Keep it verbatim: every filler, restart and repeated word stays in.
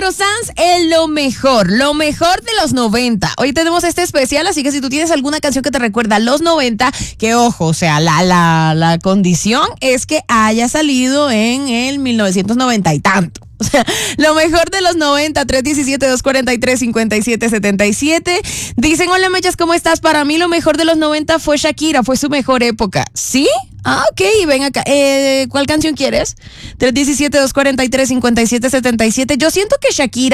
Alejandro Sanz, en lo mejor, lo mejor de los noventa. Hoy tenemos este especial, así que si tú tienes alguna canción que te recuerda a los noventa, que ojo, o sea, la, la, la condición es que haya salido en el mil novecientos noventa y tanto. O sea, lo mejor de los noventa, tres uno siete, dos cuatro tres, cinco siete siete siete. Dicen, hola Mechas, ¿cómo estás? Para mí lo mejor de los noventa fue Shakira, fue su mejor época. ¿Sí? Ah, ok, ven acá. Eh, ¿Cuál canción quieres? tres uno siete, dos cuatro tres, cinco siete siete siete. Yo siento que Shakira